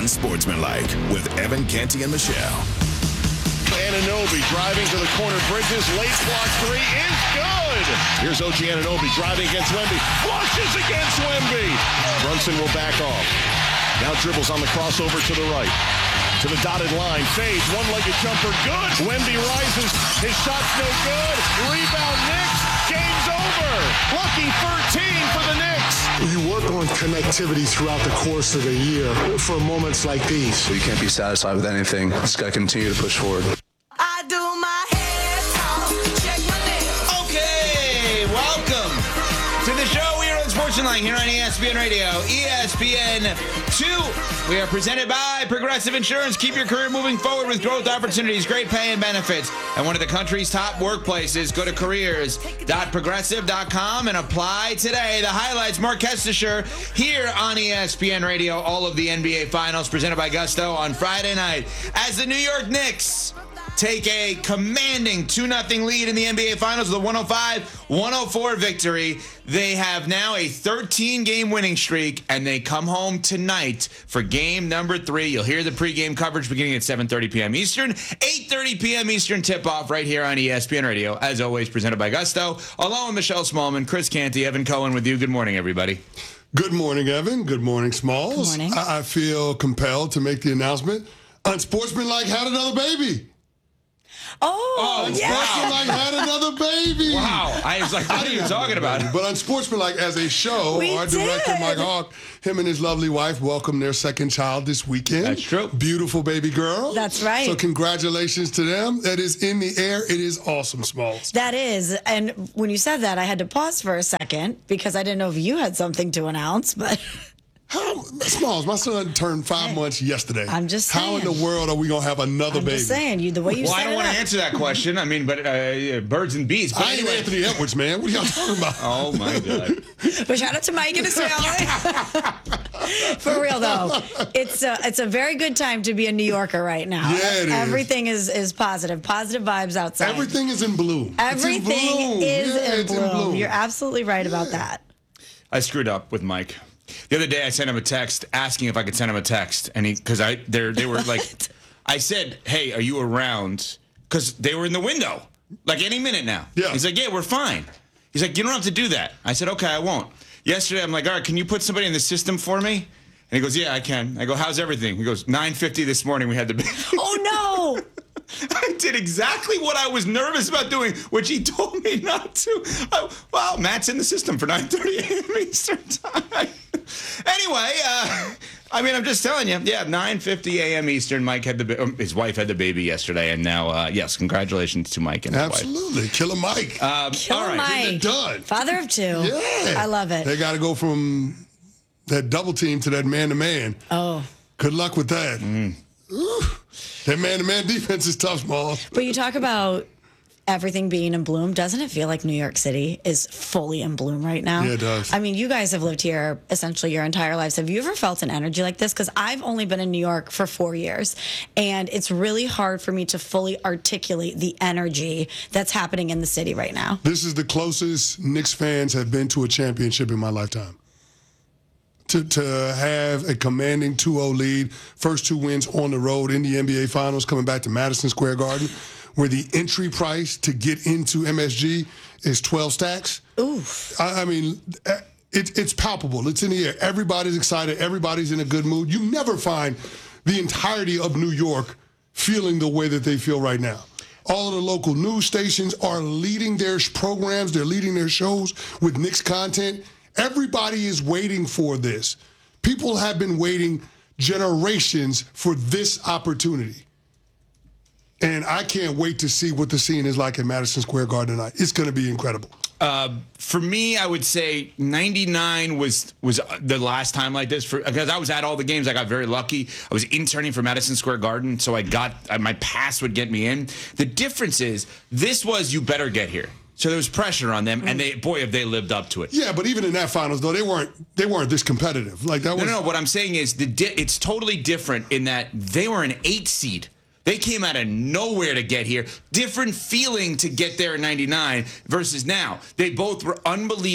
Unsportsmanlike with Evan Canty and Michelle. Anunoby driving to the corner. Bridges, late block three is good. Here's OG Anunoby driving against Wemby. Flushes against Wemby. Brunson will back off. Now dribbles on the crossover to the right. To the dotted line. Fades. One-legged jumper. Good. Wemby rises. His shot's no good. Rebound Knicks. Game's over. Lucky 13 for the Knicks. You work on connectivity throughout the course of the year for moments like these. You can't be satisfied with anything. Just got to continue to push forward. I do my head talk, check my nails. Okay, welcome to the show. We are on Sportsmanlike here on ESPN Radio, ESPN 2. We are presented by Progressive Insurance. Keep your career moving forward with growth opportunities, great pay and benefits, and one of the country's top workplaces. Go to careers.progressive.com and apply today. The highlights, Mark Kestisher here on ESPN Radio. All of the NBA Finals presented by Gusto on Friday night as the New York Knicks take a commanding 2-0 lead in the NBA Finals with a 105-104 victory. They have now a 13-game winning streak, and they come home tonight for game number 3. You'll hear the pregame coverage beginning at 7:30 p.m. Eastern, 8:30 p.m. Eastern tip-off right here on ESPN Radio, as always presented by Gusto. Along with Michelle Smallman, Chris Canty, Evan Cohen with you. Good morning, everybody. Good morning, Evan. Good morning, Smalls. Good morning. I feel compelled to make the announcement. Unsportsmanlike had another baby. Oh, yeah. Unsportsmanlike had another baby. Wow. I was like, what are you talking about? But Unsportsmanlike as a show, We our director, did. Mike Hawk, him and his lovely wife welcomed their second child this weekend. That's true. Beautiful baby girl. That's right. So congratulations to them. That is in the air. It is awesome, Smalls. That is. And when you said that, I had to pause for a second because I didn't know if you had something to announce, but Smalls, my son turned 5 months yesterday. I'm just How in saying. the world are we going to have another I'm baby? just saying, the way you Well, I set don't it want up. to answer that question. I mean, but birds and bees. But I ain't anyway. Anthony Edwards, man. What are y'all talking about? Oh, my God. But shout out to Mike and his family. For real though, it's a very good time to be a New Yorker right now. Yeah, it is. Everything is positive vibes outside. Everything is in bloom. Everything It's in bloom. is Yeah, in it's bloom. You're absolutely right about that. I screwed up with Mike. The other day, I sent him a text asking if I could send him a text, and they were like, I said, "Hey, are you around?" Because they were in the window, like any minute now. Yeah. He's like, "Yeah, we're fine." He's like, "You don't have to do that." I said, "Okay, I won't." Yesterday, I'm like, "All right, can you put somebody in the system for me?" And he goes, "Yeah, I can." I go, "How's everything?" He goes, 9:50 this morning. We had the baby. Oh no! I did exactly what I was nervous about doing, which he told me not to. Well, Matt's in the system for 9:30 a.m. Eastern time. Anyway, I'm just telling you. Yeah, 9:50 a.m. Eastern. Mike had his wife had the baby yesterday, and now, yes, congratulations to Mike and his wife. Absolutely. Killer Mike. Kill all right, Mike. done. Father of 2. Yeah. I love it. They got to go from that double team to that man-to-man. Oh. Good luck with that. Ooh. That man-to-man defense is tough, Smalls. But you talk about everything being in bloom. Doesn't it feel like New York City is fully in bloom right now? Yeah, it does. I mean, you guys have lived here essentially your entire lives. Have you ever felt an energy like this? Because I've only been in New York for 4 years, and it's really hard for me to fully articulate the energy that's happening in the city right now. This is the closest Knicks fans have been to a championship in my lifetime. To have a commanding 2-0 lead, first 2 wins on the road in the NBA Finals, coming back to Madison Square Garden, where the entry price to get into MSG is 12 stacks. Oof. I mean, it's palpable. It's in the air. Everybody's excited. Everybody's in a good mood. You never find the entirety of New York feeling the way that they feel right now. All of the local news stations are leading their programs. They're leading their shows with Knicks content. Everybody is waiting for this. People have been waiting generations for this opportunity. And I can't wait to see what the scene is like at Madison Square Garden tonight. It's going to be incredible. For me, I would say 99 was the last time like this because I was at all the games. I got very lucky. I was interning for Madison Square Garden, so my pass would get me in. The difference is this was you better get here. So there was pressure on them, and have they lived up to it. Yeah, but even in that finals, though, they weren't this competitive. Like that was No. What I'm saying is it's totally different in that they were an 8 seed. They came out of nowhere to get here. Different feeling to get there in 99 versus now. They both were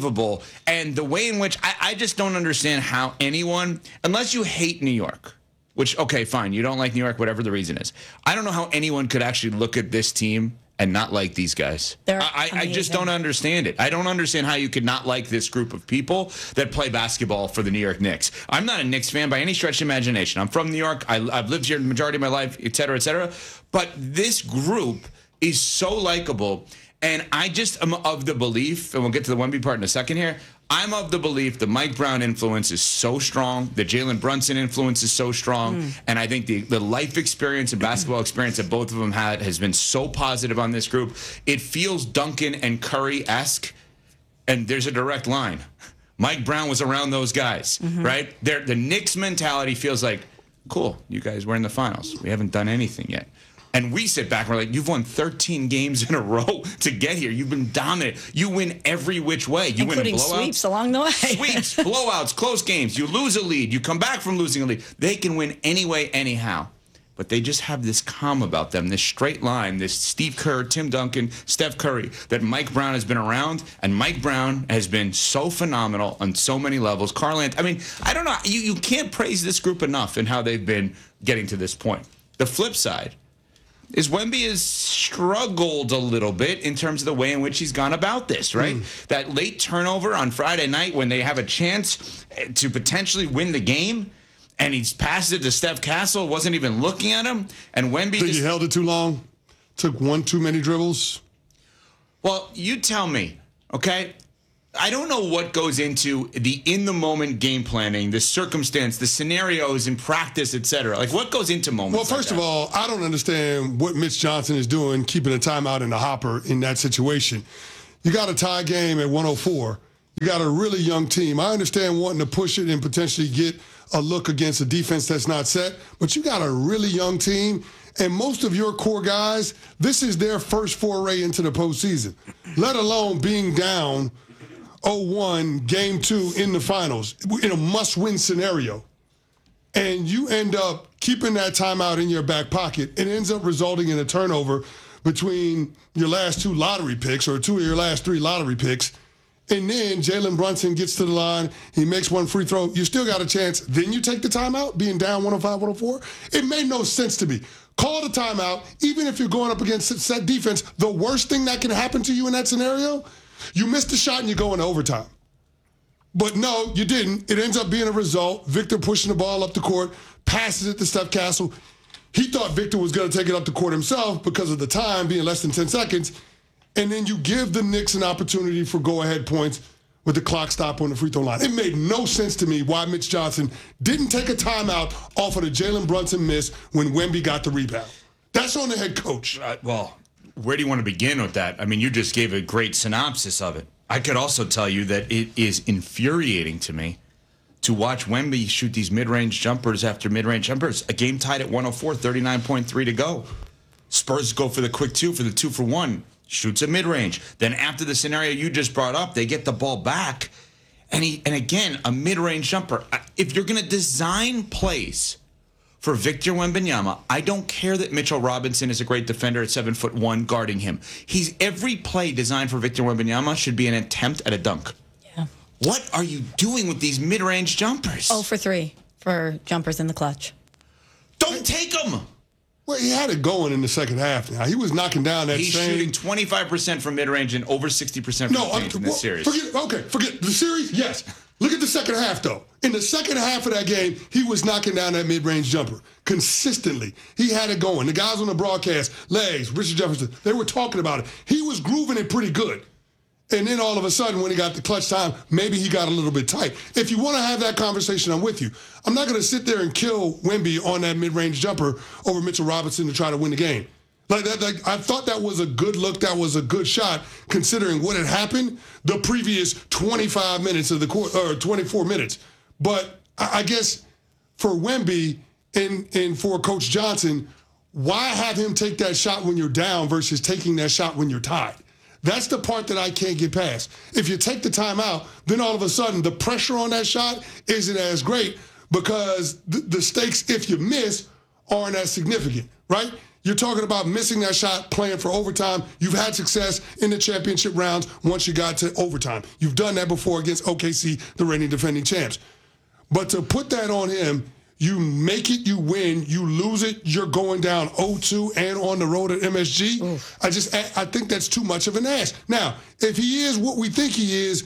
unbelievable. And the way in which I just don't understand how anyone, unless you hate New York, which, okay, fine. You don't like New York, whatever the reason is. I don't know how anyone could actually look at this team and not like these guys. I just don't understand it. I don't understand how you could not like this group of people that play basketball for the New York Knicks. I'm not a Knicks fan by any stretch of imagination. I'm from New York. I've lived here the majority of my life, et cetera, et cetera. But this group is so likable. And I just am of the belief, and we'll get to the Wemby part in a second here, I'm of the belief the Mike Brown influence is so strong, the Jalen Brunson influence is so strong, and I think the life experience and basketball experience that both of them had has been so positive on this group. It feels Duncan and Curry-esque, and there's a direct line. Mike Brown was around those guys, right? The Knicks mentality feels like, cool, you guys were in the finals. We haven't done anything yet. And we sit back and we're like, you've won 13 games in a row to get here. You've been dominant. You win every which way. You including win in blowouts. Sweeps along the way. Sweeps, blowouts, close games. You lose a lead. You come back from losing a lead. They can win anyway, anyhow. But they just have this calm about them, this straight line, this Steve Kerr, Tim Duncan, Steph Curry, that Mike Brown has been around. And Mike Brown has been so phenomenal on so many levels. Carl-Anthony, I mean, I don't know. You can't praise this group enough in how they've been getting to this point. The flip side is Wemby has struggled a little bit in terms of the way in which he's gone about this, right? That late turnover on Friday night when they have a chance to potentially win the game, and he's passed it to Steph Castle, wasn't even looking at him, and Wemby Think he held it too long? Took one too many dribbles? Well, you tell me, okay? I don't know what goes into the in-the-moment game planning, the circumstance, the scenarios in practice, et cetera. Like, what goes into moments Well, first of all, I don't understand what Mitch Johnson is doing, keeping a timeout in the hopper in that situation. You got a tie game at 104. You got a really young team. I understand wanting to push it and potentially get a look against a defense that's not set, but you got a really young team, and most of your core guys, this is their first foray into the postseason, let alone being down 0-1, game 2 in the finals in a must-win scenario. And you end up keeping that timeout in your back pocket. It ends up resulting in a turnover between your last 2 lottery picks or 2 of your last 3 lottery picks. And then Jalen Brunson gets to the line. He makes one free throw. You still got a chance. Then you take the timeout, being down 105, 104. It made no sense to me. Call the timeout, even if you're going up against set defense. The worst thing that can happen to you in that scenario, you missed the shot and you go into overtime. But no, you didn't. It ends up being a result. Victor pushing the ball up the court, passes it to Steph Castle. He thought Victor was going to take it up the court himself because of the time being less than 10 seconds. And then you give the Knicks an opportunity for go-ahead points with the clock stop on the free throw line. It made no sense to me why Mitch Johnson didn't take a timeout off of the Jalen Brunson miss when Wemby got the rebound. That's on the head coach. Well, where do you want to begin with that? I mean, you just gave a great synopsis of it. I could also tell you that it is infuriating to me to watch Wemby shoot these mid-range jumpers after mid-range jumpers. A game tied at 104, 39.3 to go. Spurs go for the quick 2 for the 2-for-1. Shoots a mid-range. Then after the scenario you just brought up, they get the ball back. And again, a mid-range jumper. If you're going to design plays for Victor Wembanyama, I don't care that Mitchell Robinson is a great defender at 7'1" guarding him. Every play designed for Victor Wembanyama should be an attempt at a dunk. Yeah. What are you doing with these mid-range jumpers? 0 for 3 for jumpers in the clutch. Don't take them. Well, he had it going in the second half now. He was knocking down that He's shooting 25% from mid-range and over 60% from range in this series. Forget the series, yes. Look at the second half, though. In the second half of that game, he was knocking down that mid-range jumper consistently. He had it going. The guys on the broadcast, Legs, Richard Jefferson, they were talking about it. He was grooving it pretty good. And then all of a sudden, when he got the clutch time, maybe he got a little bit tight. If you want to have that conversation, I'm with you. I'm not going to sit there and kill Wemby on that mid-range jumper over Mitchell Robinson to try to win the game. Like I thought that was a good look. That was a good shot, considering what had happened the previous 25 minutes of the court, or 24 minutes. But I guess for Wemby and for Coach Johnson, why have him take that shot when you're down versus taking that shot when you're tied? That's the part that I can't get past. If you take the timeout, then all of a sudden the pressure on that shot isn't as great because the stakes, if you miss, aren't as significant, right? You're talking about missing that shot, playing for overtime. You've had success in the championship rounds once you got to overtime. You've done that before against OKC, the reigning defending champs. But to put that on him, You make it, you win. You lose it, you're going down 0-2 and on the road at MSG. Oof. I think that's too much of an ask. Now, if he is what we think he is,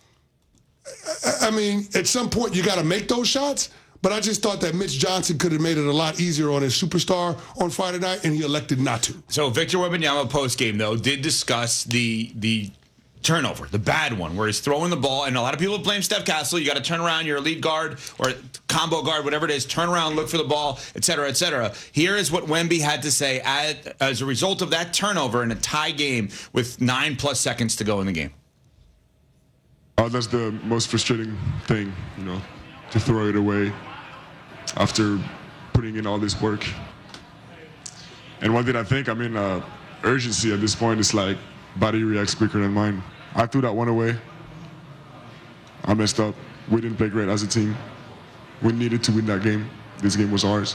I mean, at some point you got to make those shots. But I just thought that Mitch Johnson could have made it a lot easier on his superstar on Friday night, and he elected not to. So Victor Wembanyama post-game, though, did discuss the turnover, the bad one, where he's throwing the ball, and a lot of people blame Steph Castle. You got to turn around, you're a lead guard or combo guard, whatever it is, turn around, look for the ball, et cetera, et cetera. Here is what Wemby had to say as a result of that turnover in a tie game with 9+ seconds to go in the game. That's the most frustrating thing, to throw it away after putting in all this work. And what did I think? Urgency at this point is like body reacts quicker than mine. I threw that one away. I messed up. We didn't play great as a team. We needed to win that game. This game was ours.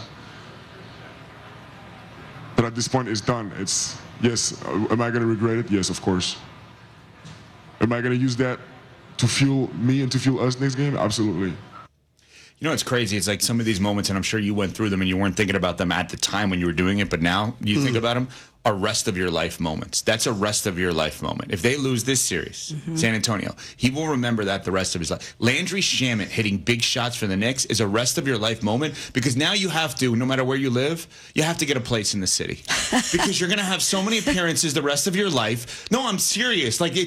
But at this point, it's done. Yes, am I going to regret it? Yes, of course. Am I going to use that to fuel me and to fuel us next game? Absolutely. You know what's crazy? It's like some of these moments, and I'm sure you went through them and you weren't thinking about them at the time when you were doing it, but now you think about them, are rest of your life moments. That's a rest of your life moment. If they lose this series, San Antonio, he will remember that the rest of his life. Landry Shamet hitting big shots for the Knicks is a rest of your life moment because now you have to, no matter where you live, you have to get a place in the city because you're going to have so many appearances the rest of your life. No, I'm serious. Like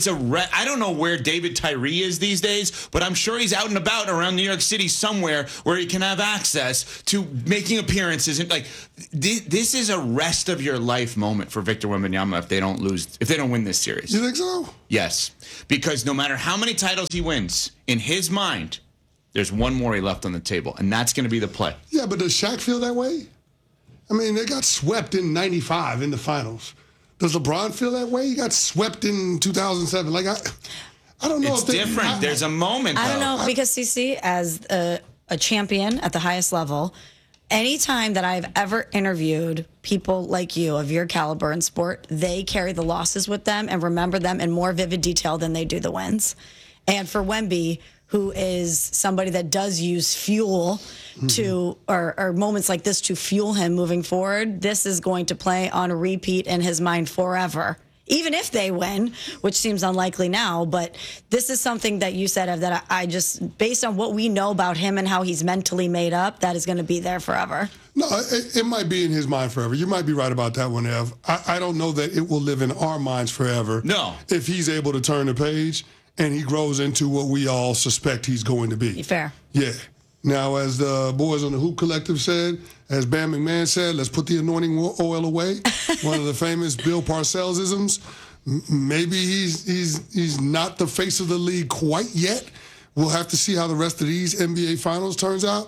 I don't know where David Tyree is these days, but I'm sure he's out and about around New York City somewhere where he can have access to making appearances. And like this is a rest of your life moment for Victor Wembanyama if they don't win this series. You think so? Yes, because no matter how many titles he wins, in his mind, there's one more he left on the table, and that's going to be the play. Yeah, but does Shaq feel that way? I mean, they got swept in '95 in the finals. Does LeBron feel that way? He got swept in 2007. Like I don't know. It's different. There's a moment. I don't know because CC, as a champion at the highest level, anytime that I've ever interviewed people like you of your caliber in sport, they carry the losses with them and remember them in more vivid detail than they do the wins. And for Wemby, who is somebody that does use fuel to, or moments like this to fuel him moving forward, this is going to play on a repeat in his mind forever. Even if they win, which seems unlikely now, but this is something that you said that I just, based on what we know about him and how he's mentally made up, that is going to be there forever. No, it might be in his mind forever. You might be right about that one, Ev. I don't know that it will live in our minds forever. No. If he's able to turn the page and he grows into what we all suspect he's going to be. Fair. Yeah. Now, as the boys on the Hoop Collective said, as Bam McMahon said, let's put the anointing oil away. One of the famous Bill Parcells-isms. Maybe he's not the face of the league quite yet. We'll have to see how the rest of these NBA Finals turns out.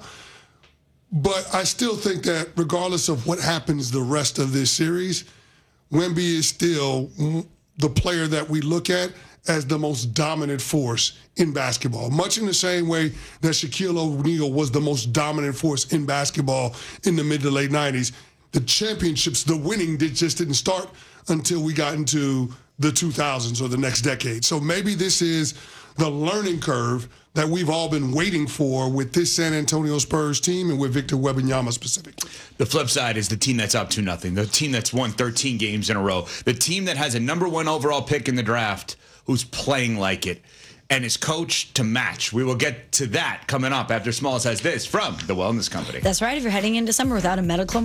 But I still think that regardless of what happens the rest of this series, Wemby is still the player that we look at as the most dominant force in basketball, much in the same way that Shaquille O'Neal was the most dominant force in basketball in the mid to late 90s. The championships, the winning just didn't start until we got into the 2000s or the next decade. So maybe this is the learning curve that we've all been waiting for with this San Antonio Spurs team and with Victor Wembanyama specifically. The flip side is the team that's up 2-0, the team that's won 13 games in a row, the team that has a number 1 overall pick in the draft who's playing like it and is coached to match. We will get to that coming up after Smalls has this from The Wellness Company. That's right. If you're heading into summer without a medical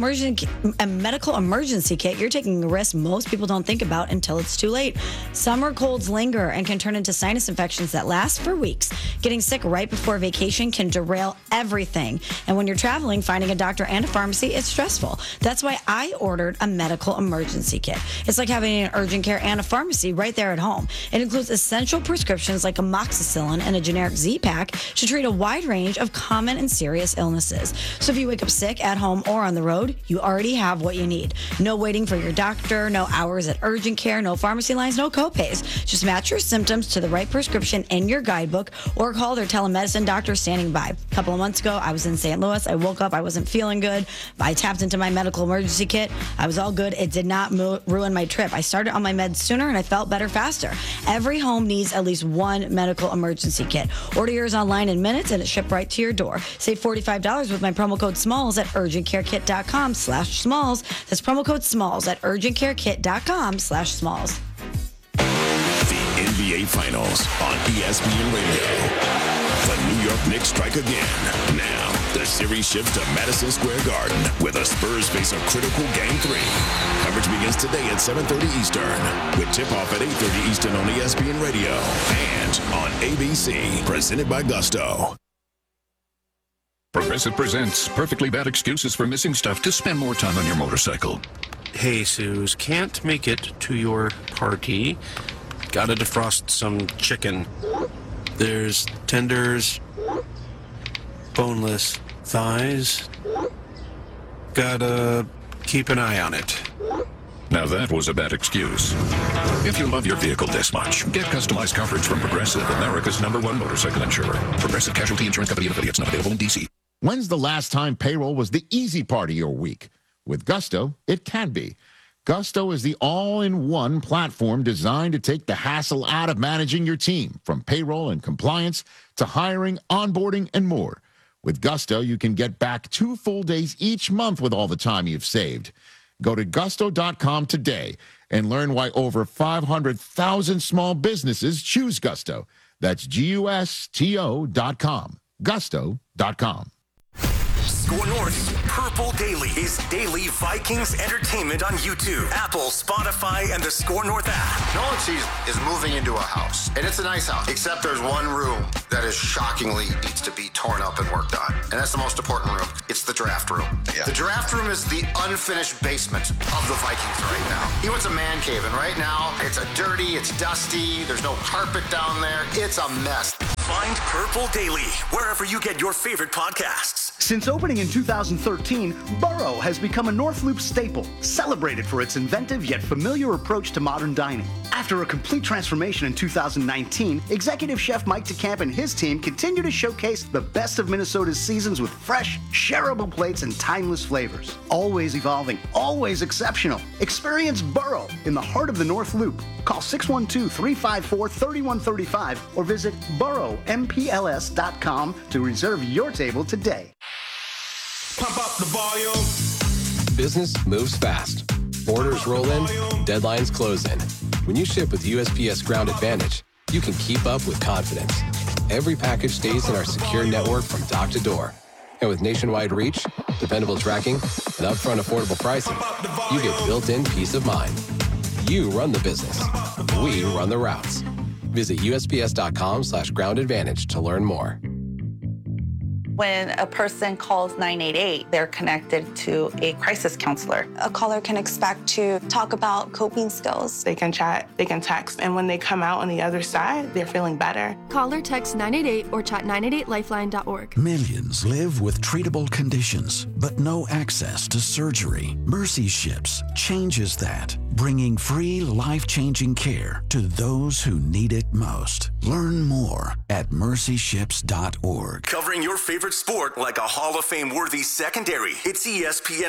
emergency kit, you're taking a risk most people don't think about until it's too late. Summer colds linger and can turn into sinus infections that last for weeks. Getting sick right before vacation can derail everything. And when you're traveling, finding a doctor and a pharmacy is stressful. That's why I ordered a medical emergency kit. It's like having an urgent care and a pharmacy right there at home. It includes essential prescriptions like amoxicillin and a generic Z-Pack to treat a wide range of common and serious illnesses. So if you wake up sick at home or on the road, you already have what you need. No waiting for your doctor, no hours at urgent care, no pharmacy lines, no copays. Just match your symptoms to the right prescription in your guidebook or call their telemedicine doctor standing by. A couple of months ago, I was in St. Louis. I woke up. I wasn't feeling good. I tapped into my medical emergency kit. I was all good. It did not ruin my trip. I started on my meds sooner and I felt better faster. Every home needs at least one medical emergency kit. Order yours online in minutes and it's shipped right to your door. Save $45 with my promo code SMALLS at urgentcarekit.com/smalls. That's promo code SMALLS at urgentcarekit.com/smalls. The NBA Finals on ESPN Radio. The New York Knicks strike again. Now, the series shifts to Madison Square Garden where the Spurs face a critical Game 3. Coverage begins today at 7:30 Eastern with tip-off at 8:30 Eastern on ESPN Radio and on ABC, presented by Gusto. Progressive presents perfectly bad excuses for missing stuff to spend more time on your motorcycle. Hey, Suze, can't make it to your party. Gotta defrost some chicken. There's tenders, boneless thighs. Gotta keep an eye on it. Now that was a bad excuse. If you love your vehicle this much, get customized coverage from Progressive, America's #1 motorcycle insurer. Progressive Casualty Insurance Company and affiliates, not available in D.C. When's the last time payroll was the easy part of your week? With Gusto, it can be. Gusto is the all-in-one platform designed to take the hassle out of managing your team, from payroll and compliance to hiring, onboarding, and more. With Gusto, you can get back 2 full days each month with all the time you've saved. Go to gusto.com today and learn why over 500,000 small businesses choose Gusto. That's GUSTO.com. Gusto.com. Score North's Purple Daily is daily Vikings entertainment on YouTube, Apple, Spotify, and the Score North app. Nolan Cheese is moving into a house, and it's a nice house, except there's one room that is shockingly needs to be torn up and worked on, and that's the most important room. It's the draft room. Yeah. The draft room is the unfinished basement of the Vikings right now. He wants a man cave, and right now it's dirty, it's dusty, there's no carpet down there. It's a mess. Find Purple Daily wherever you get your favorite podcasts. Since opening in 2013, Burrow has become a North Loop staple, celebrated for its inventive yet familiar approach to modern dining. After a complete transformation in 2019, executive chef Mike DeCamp and his team continue to showcase the best of Minnesota's seasons with fresh, shareable plates and timeless flavors. Always evolving, always exceptional. Experience Burrow in the heart of the North Loop. Call 612-354-3135 or visit burrowmpls.com to reserve your table today. Pump up the volume. Business moves fast. Orders roll in, deadlines close in. When you ship with USPS Ground Advantage, you can keep up with confidence. Every package stays in our secure network from dock to door. And with nationwide reach, dependable tracking, and upfront affordable pricing, you get built-in peace of mind. You run the business. We run the routes. Visit USPS.com/Ground Advantage to learn more. When a person calls 988, they're connected to a crisis counselor. A caller can expect to talk about coping skills. They can chat, they can text, and when they come out on the other side, they're feeling better. Call or text 988 or chat 988lifeline.org. Millions live with treatable conditions, but no access to surgery. Mercy Ships changes that, bringing free, life-changing care to those who need it most. Learn more at mercyships.org. Covering your favorite sport like a Hall of Fame-worthy secondary. It's ESPN